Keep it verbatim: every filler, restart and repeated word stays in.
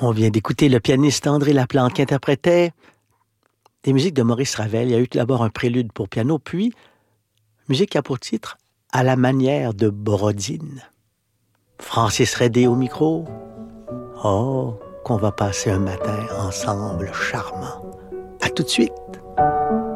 On vient d'écouter le pianiste André Laplante qui interprétait des musiques de Maurice Ravel. Il y a eu d'abord un prélude pour piano, puis musique qui a pour titre « À la manière de Borodine ». Francis Redé au micro. Oh, qu'on va passer un matin ensemble charmant. À tout de suite.